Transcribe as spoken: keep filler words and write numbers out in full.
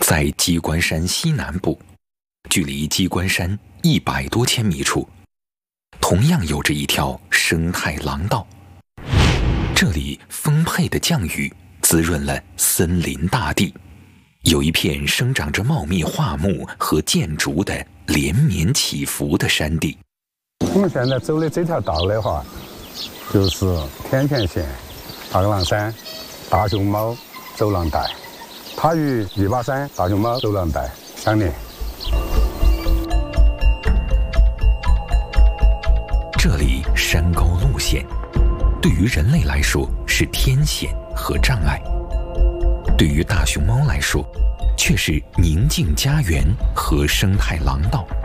在鸡冠山西南部，距离鸡冠山一百多千米处，同样有着一条生态廊道。这里丰沛的降雨滋润了森林大地，有一片生长着茂密桦木和箭竹的连绵起伏的山地。 我们现在走的这条道的话，就是天田县二郎山大熊猫走廊带，它与玉巴山大熊猫走廊带相连。 这里山高路险，对于人类来说是天险和障碍，对于大熊猫来说却是宁静家园和生态廊道。